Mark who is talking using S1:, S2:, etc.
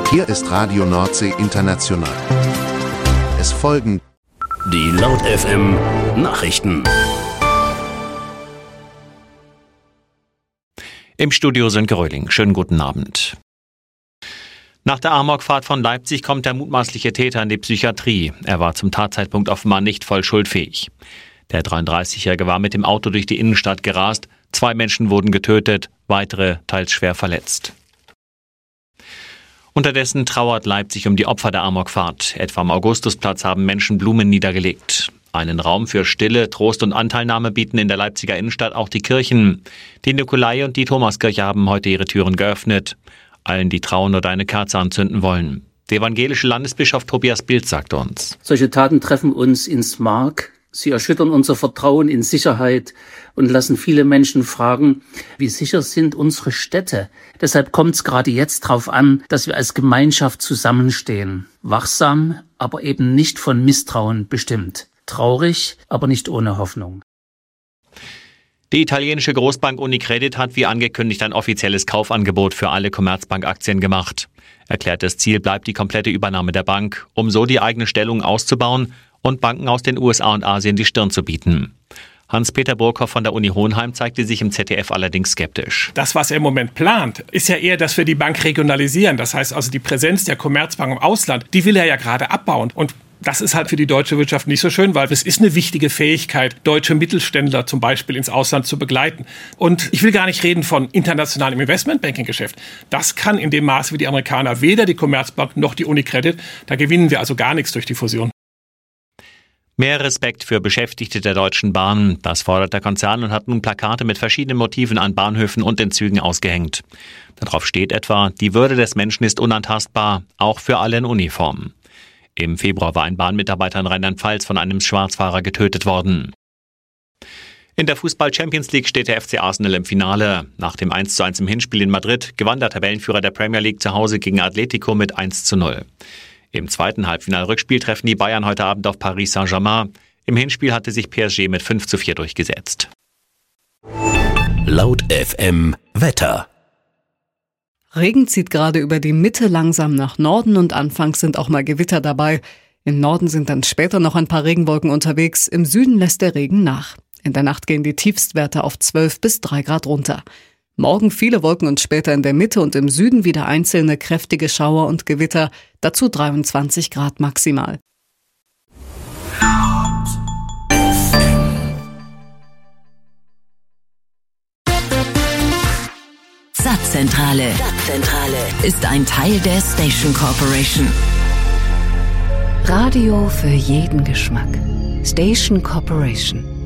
S1: Hier ist Radio Nordsee International. Es folgen
S2: die Laut FM Nachrichten.
S3: Im Studio Sönke Röhling. Schönen guten Abend. Nach der Amokfahrt von Leipzig kommt der mutmaßliche Täter in die Psychiatrie. Er war zum Tatzeitpunkt offenbar nicht voll schuldfähig. Der 33-Jährige war mit dem Auto durch die Innenstadt gerast. 2 Menschen wurden getötet, weitere teils schwer verletzt. Unterdessen trauert Leipzig um die Opfer der Amokfahrt. Etwa am Augustusplatz haben Menschen Blumen niedergelegt. Einen Raum für Stille, Trost und Anteilnahme bieten in der Leipziger Innenstadt auch die Kirchen. Die Nikolai- und die Thomaskirche haben heute ihre Türen geöffnet. Allen, die trauen oder eine Kerze anzünden wollen. Der evangelische Landesbischof Tobias Bild sagt uns:
S4: Solche Taten treffen uns ins Mark. Sie erschüttern unser Vertrauen in Sicherheit und lassen viele Menschen fragen, wie sicher sind unsere Städte? Deshalb kommt es gerade jetzt darauf an, dass wir als Gemeinschaft zusammenstehen. Wachsam, aber eben nicht von Misstrauen bestimmt. Traurig, aber nicht ohne Hoffnung.
S3: Die italienische Großbank Unicredit hat wie angekündigt ein offizielles Kaufangebot für alle Commerzbank-Aktien gemacht. Erklärtes Ziel bleibt die komplette Übernahme der Bank, um so die eigene Stellung auszubauen und Banken aus den USA und Asien die Stirn zu bieten. Hans-Peter Burkhoff von der Uni Hohenheim zeigte sich im ZDF allerdings skeptisch.
S5: Das, was er im Moment plant, ist ja eher, dass wir die Bank regionalisieren. Das heißt also, die Präsenz der Commerzbank im Ausland, die will er ja gerade abbauen. Und das ist halt für die deutsche Wirtschaft nicht so schön, weil es ist eine wichtige Fähigkeit, deutsche Mittelständler zum Beispiel ins Ausland zu begleiten. Und ich will gar nicht reden von internationalem Investmentbanking-Geschäft. Das kann in dem Maße wie die Amerikaner weder die Commerzbank noch die Unicredit. Da gewinnen wir also gar nichts durch die Fusion.
S3: Mehr Respekt für Beschäftigte der Deutschen Bahn, das fordert der Konzern und hat nun Plakate mit verschiedenen Motiven an Bahnhöfen und den Zügen ausgehängt. Darauf steht etwa: Die Würde des Menschen ist unantastbar, auch für alle in Uniform. Im Februar war ein Bahnmitarbeiter in Rheinland-Pfalz von einem Schwarzfahrer getötet worden. In der Fußball-Champions League steht der FC Arsenal im Finale. Nach dem 1:1 im Hinspiel in Madrid gewann der Tabellenführer der Premier League zu Hause gegen Atletico mit 1:0. Im zweiten Halbfinal-Rückspiel treffen die Bayern heute Abend auf Paris Saint-Germain. Im Hinspiel hatte sich PSG mit 5:4 durchgesetzt.
S2: Laut FM Wetter.
S6: Regen zieht gerade über die Mitte langsam nach Norden und anfangs sind auch mal Gewitter dabei. Im Norden sind dann später noch ein paar Regenwolken unterwegs. Im Süden lässt der Regen nach. In der Nacht gehen die Tiefstwerte auf 12 bis 3 Grad runter. Morgen viele Wolken und später in der Mitte und im Süden wieder einzelne kräftige Schauer und Gewitter, dazu 23 Grad maximal.
S7: Satzzentrale ist ein Teil der Station Corporation. Radio für jeden Geschmack. Station Corporation.